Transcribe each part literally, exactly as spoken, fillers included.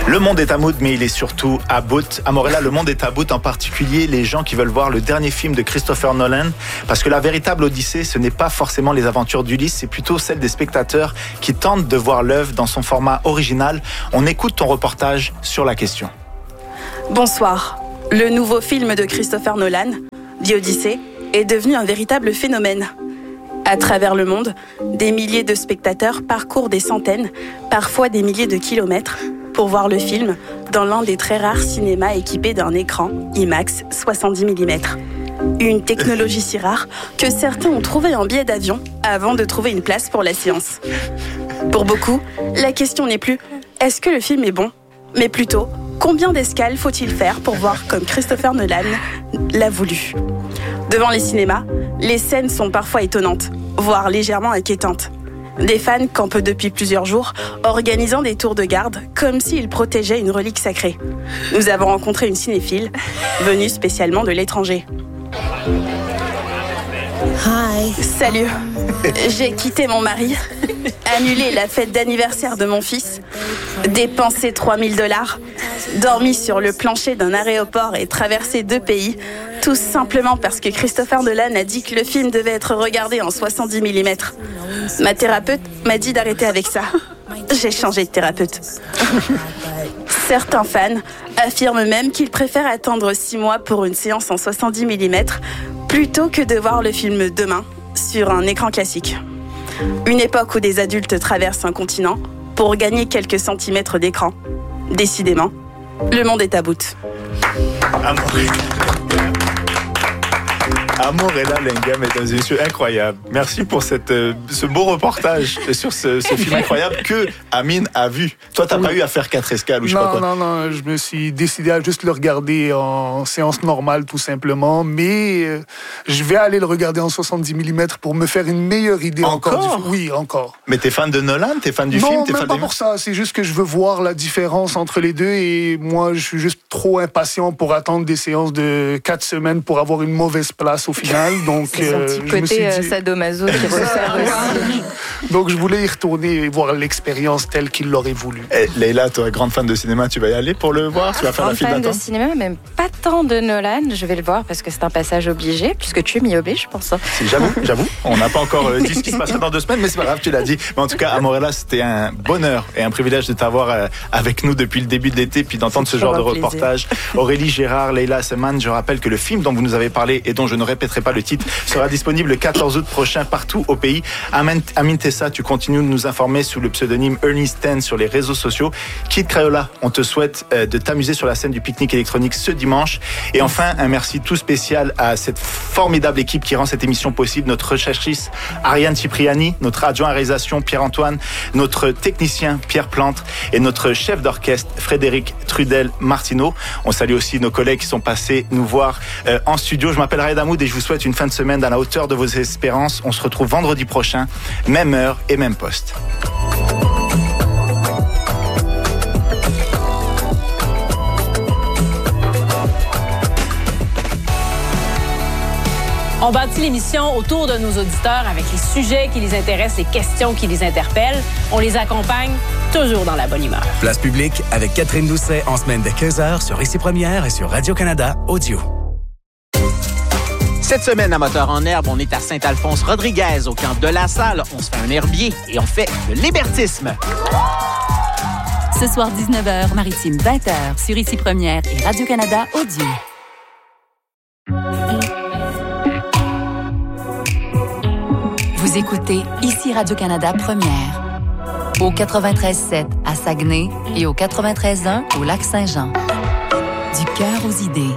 Le monde est à mood, mais il est surtout à bout. À Morella, le monde est à bout, en particulier les gens qui veulent voir le dernier film de Christopher Nolan, parce que la véritable Odyssée, ce n'est pas forcément les aventures d'Ulysse, c'est plutôt celle des spectateurs qui tentent de voir l'œuvre dans son format original. On écoute ton reportage sur la question. Bonsoir. Le nouveau film de Christopher Nolan, The Odyssey, est devenu un véritable phénomène. À travers le monde, des milliers de spectateurs parcourent des centaines, parfois des milliers de kilomètres, pour voir le film dans l'un des très rares cinémas équipés d'un écran IMAX soixante-dix millimètres. Une technologie si rare que certains ont trouvé un billet d'avion avant de trouver une place pour la séance. Pour beaucoup, la question n'est plus « est-ce que le film est bon ?», mais plutôt « combien d'escales faut-il faire pour voir comme Christopher Nolan l'a voulu ?» Devant les cinémas, les scènes sont parfois étonnantes, voire légèrement inquiétantes. Des fans campent depuis plusieurs jours, organisant des tours de garde, comme s'ils protégeaient une relique sacrée. Nous avons rencontré une cinéphile, venue spécialement de l'étranger. Hi. Salut. J'ai quitté mon mari, annulé la fête d'anniversaire de mon fils, dépensé trois mille dollars, dormi sur le plancher d'un aéroport et traversé deux pays, tout simplement parce que Christopher Nolan a dit que le film devait être regardé en soixante-dix millimètres. Ma thérapeute m'a dit d'arrêter avec ça. J'ai changé de thérapeute. Certains fans affirment même qu'ils préfèrent attendre six mois pour une séance en soixante-dix millimètres plutôt que de voir le film demain sur un écran classique. Une époque où des adultes traversent un continent pour gagner quelques centimètres d'écran. Décidément, le monde est à bout. Amorella Lenga, mesdames et messieurs, incroyable. Merci pour cette, euh, ce beau reportage sur ce, ce film incroyable que Amine a vu. Toi, t'as oui. pas eu à faire quatre escales ou je sais non, pas quoi. Non, non, non. Je me suis décidé à juste le regarder en séance normale, tout simplement. Mais euh, je vais aller le regarder en soixante-dix millimètres pour me faire une meilleure idée encore. Encore du... Oui, encore. Mais t'es fan de Nolan? T'es fan du non, film? T'es même fan pas des... pour ça. C'est juste que je veux voir la différence entre les deux. Et moi, je suis juste trop impatient pour attendre des séances de quatre semaines pour avoir une mauvaise place au final. Donc, c'est son petit euh, côté dit... sadomaso qui ressort aussi. Donc je voulais y retourner et voir l'expérience telle qu'il l'aurait voulu. Eh, Leïla, toi, grande fan de cinéma, tu vas y aller pour le voir? Tu vas faire la file d'attente? Fan de cinéma, même pas tant de Nolan. Je vais le voir parce que c'est un passage obligé, puisque tu m'y obliges, je pense. C'est, j'avoue, j'avoue. On n'a pas encore euh, dit ce qui se passera dans deux semaines, mais c'est pas grave, tu l'as dit. Mais en tout cas, Amorella, c'était un bonheur et un privilège de t'avoir euh, avec nous depuis le début de l'été, puis d'entendre c'est ce genre de plaisir. Reportage. Aurélie Gérard, Leïla Seman, je rappelle que le film dont vous nous avez parlé et dont je ne répéterai pas le titre sera disponible le quatorze août prochain partout au pays. Amine Tessa, tu continues de nous informer sous le pseudonyme Ernest Ten sur les réseaux sociaux. Kid Crayola, on te souhaite euh, de t'amuser sur la scène du pique-nique électronique ce dimanche. Et enfin, un merci tout spécial à cette formidable équipe qui rend cette émission possible. Notre recherchiste Ariane Cipriani, notre adjoint à réalisation Pierre-Antoine, notre technicien Pierre Plante et notre chef d'orchestre Frédéric Trudel-Martineau. On salue aussi nos collègues qui sont passés nous voir euh, en studio. Je m'appelle Raed Hamoud et je vous souhaite une fin de semaine à la hauteur de vos espérances. On se retrouve vendredi prochain, même heure et même poste. On bâtit l'émission autour de nos auditeurs avec les sujets qui les intéressent, les questions qui les interpellent. On les accompagne toujours dans la bonne humeur. Place publique avec Catherine Doucet en semaine dès quinze heures sur Ici Première et sur Radio-Canada Audio. Cette semaine à Moteur en Herbe, on est à Saint-Alphonse-Rodriguez, au camp de la Salle. On se fait un herbier et on fait de l'hébertisme. Ce soir, dix-neuf heures, Maritime, vingt heures, sur Ici Première et Radio-Canada Audio. Vous écoutez Ici Radio-Canada Première. Au quatre-vingt-treize sept à Saguenay et au quatre-vingt-treize un au Lac-Saint-Jean. Du cœur aux idées.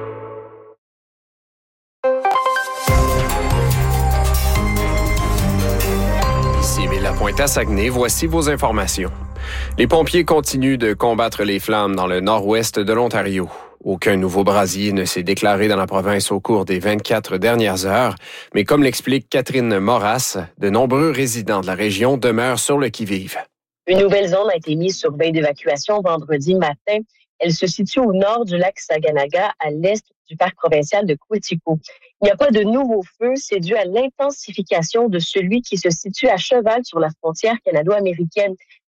Pointe à Saguenay, voici vos informations. Les pompiers continuent de combattre les flammes dans le nord-ouest de l'Ontario. Aucun nouveau brasier ne s'est déclaré dans la province au cours des vingt-quatre dernières heures, mais comme l'explique Catherine Moras, de nombreux résidents de la région demeurent sur le qui-vive. Une nouvelle zone a été mise sur veille d'évacuation vendredi matin. Elle se situe au nord du lac Saganaga, à l'est du parc provincial de Quetico. Il n'y a pas de nouveau feu, c'est dû à l'intensification de celui qui se situe à cheval sur la frontière canado-américaine.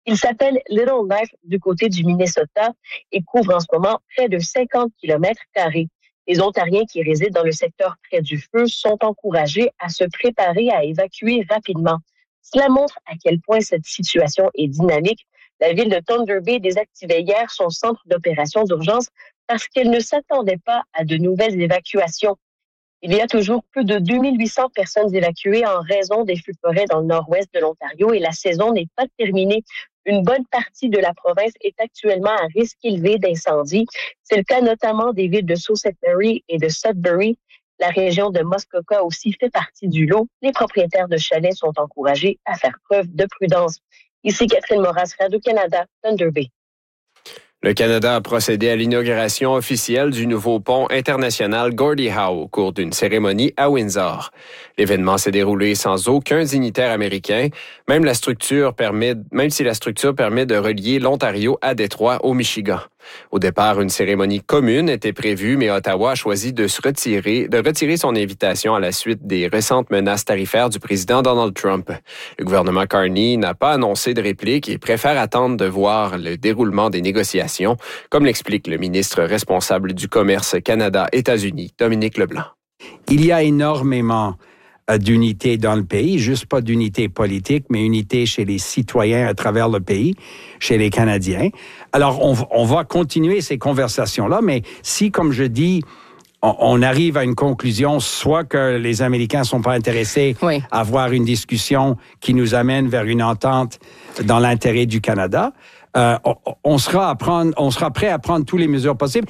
Il s'appelle Little Knife du côté du Minnesota et couvre en ce moment près de cinquante kilomètres carrés. Les Ontariens qui résident dans le secteur près du feu sont encouragés à se préparer à évacuer rapidement. Cela montre à quel point cette situation est dynamique. La ville de Thunder Bay désactivait hier son centre d'opération d'urgence parce qu'elle ne s'attendait pas à de nouvelles évacuations. Il y a toujours plus de deux mille huit cents personnes évacuées en raison des feux de forêt dans le nord-ouest de l'Ontario et la saison n'est pas terminée. Une bonne partie de la province est actuellement à risque élevé d'incendie. C'est le cas notamment des villes de Sault Ste. Marie et de Sudbury. La région de Muskoka aussi fait partie du lot. Les propriétaires de chalets sont encouragés à faire preuve de prudence. Ici Catherine Moras, Radio-Canada, Thunder Bay. Le Canada a procédé à l'inauguration officielle du nouveau pont international Gordie Howe au cours d'une cérémonie à Windsor. L'événement s'est déroulé sans aucun dignitaire américain, même, la structure permet, même si la structure permet de relier l'Ontario à Détroit au Michigan. Au départ, une cérémonie commune était prévue, mais Ottawa a choisi de se retirer, de retirer son invitation à la suite des récentes menaces tarifaires du président Donald Trump. Le gouvernement Carney n'a pas annoncé de réplique et préfère attendre de voir le déroulement des négociations, comme l'explique le ministre responsable du commerce Canada-États-Unis, Dominique Leblanc. Il y a énormément d'unité dans le pays, juste pas d'unité politique, mais unité chez les citoyens à travers le pays, chez les Canadiens. Alors, on, on va continuer ces conversations-là, mais si, comme je dis, on, on arrive à une conclusion, soit que les Américains sont pas intéressés oui. à avoir une discussion qui nous amène vers une entente dans l'intérêt du Canada, euh, on, on sera à prendre, on sera prêt à prendre toutes les mesures possibles.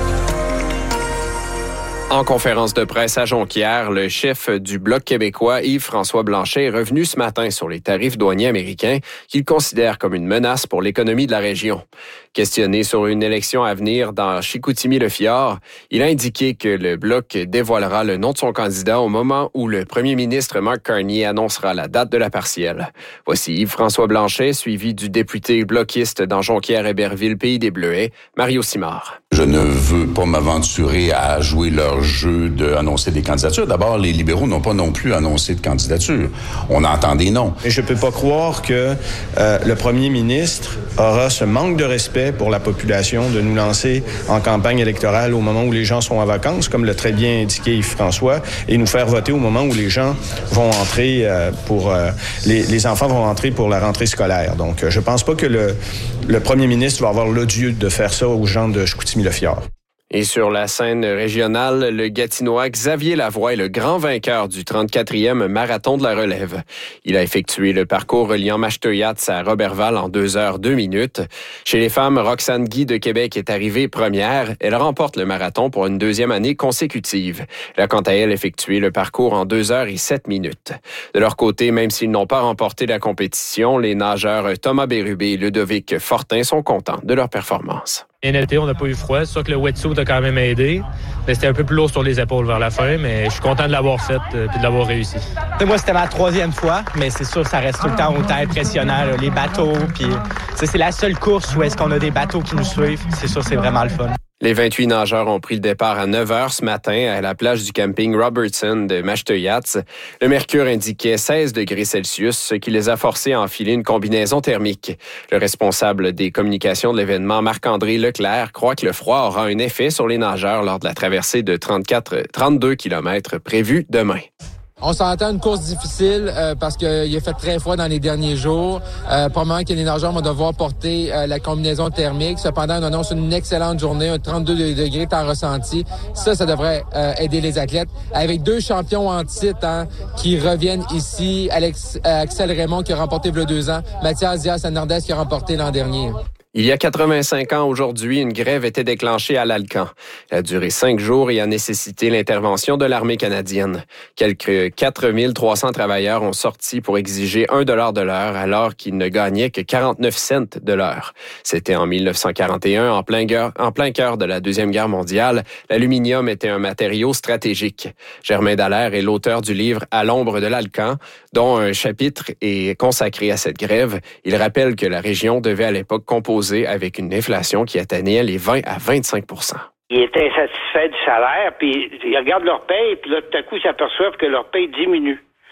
En conférence de presse à Jonquière, le chef du Bloc québécois, Yves-François Blanchet, est revenu ce matin sur les tarifs douaniers américains qu'il considère comme une menace pour l'économie de la région. Questionné sur une élection à venir dans Chicoutimi-le-Fjord, il a indiqué que le Bloc dévoilera le nom de son candidat au moment où le premier ministre Mark Carney annoncera la date de la partielle. Voici Yves-François Blanchet, suivi du député bloquiste dans Jonquière-Héberville, Pays des Bleuets, Mario Simard. Je ne veux pas m'aventurer à jouer leur jeu d'annoncer des candidatures. D'abord, les libéraux n'ont pas non plus annoncé de candidature. On entend des noms. Et je ne peux pas croire que euh, le premier ministre aura ce manque de respect pour la population de nous lancer en campagne électorale au moment où les gens sont en vacances, comme l'a très bien indiqué Yves-François, et nous faire voter au moment où les gens vont entrer euh, pour... Euh, les, les enfants vont entrer pour la rentrée scolaire. Donc, euh, je ne pense pas que le, le premier ministre va avoir l'odieux de faire ça aux gens de Chicoutimi-le-Fjord. Et sur la scène régionale, le Gatinois Xavier Lavoie est le grand vainqueur du trente-quatrième marathon de la relève. Il a effectué le parcours reliant Mashteuiat's à Roberval en deux heures deux minutes. Chez les femmes, Roxane Guy de Québec est arrivée première. Elle remporte le marathon pour une deuxième année consécutive. Elle a quant à elle effectué le parcours en deux heures et sept minutes. De leur côté, même s'ils n'ont pas remporté la compétition, les nageurs Thomas Bérubé et Ludovic Fortin sont contents de leur performance. Bien été, on n'a pas eu froid. C'est sûr que le wetsuit a quand même aidé. Mais c'était un peu plus lourd sur les épaules vers la fin, mais je suis content de l'avoir fait et de l'avoir réussi. Moi, c'était ma troisième fois, mais c'est sûr que ça reste tout le temps autant impressionnant. Là, les bateaux, puis c'est la seule course où est-ce qu'on a des bateaux qui nous suivent. C'est sûr, c'est vraiment le fun. Les vingt-huit nageurs ont pris le départ à neuf heures ce matin à la plage du camping Robertson de Mashteuiat's. Le mercure indiquait seize degrés Celsius, ce qui les a forcés à enfiler une combinaison thermique. Le responsable des communications de l'événement, Marc-André Leclerc, croit que le froid aura un effet sur les nageurs lors de la traversée de trente-quatre, trente-deux kilomètres prévue demain. On s'entend une course difficile euh, parce qu'il a fait très froid dans les derniers jours. Euh, probablement que les nageurs vont devoir porter euh, la combinaison thermique. Cependant, on annonce une excellente journée, un trente-deux degrés par ressenti. Ça, ça devrait euh, aider les athlètes. Avec deux champions en titre hein, qui reviennent ici, Alex, euh, Axel Raymond qui a remporté il y a deux ans, Mathias Diaz-Hernandez qui a remporté l'an dernier. Il y a quatre-vingt-cinq ans aujourd'hui, une grève était déclenchée à l'Alcan. Elle a duré cinq jours et a nécessité l'intervention de l'armée canadienne. Quelques quatre mille trois cents travailleurs ont sorti pour exiger un dollar de l'heure alors qu'ils ne gagnaient que quarante-neuf cents de l'heure. C'était en mille neuf cent quarante et un, en plein, guerre, en plein cœur de la Deuxième Guerre mondiale. L'aluminium était un matériau stratégique. Germain Dallaire est l'auteur du livre « À l'ombre de l'Alcan », dont un chapitre est consacré à cette grève. Il rappelle que la région devait à l'époque composer avec une inflation qui atteignait les vingt à vingt-cinq pour cent. Ils étaient insatisfaits du salaire, puis ils regardent leur paye, puis là, tout à coup, ils s'aperçoivent que leur paye diminue.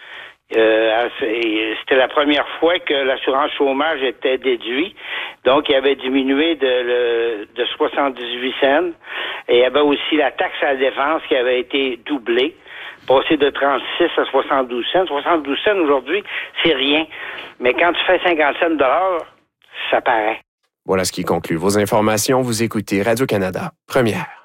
Euh, c'était la première fois que l'assurance chômage était déduite. Donc, il avait diminué de, le, de soixante-dix-huit cents. Et il y avait aussi la taxe à la défense qui avait été doublée, passée de trente-six à soixante-douze cents. soixante-douze cents aujourd'hui, c'est rien. Mais quand tu fais cinquante cents de dollars, ça paraît. Voilà ce qui conclut vos informations. Vous écoutez Radio-Canada, première.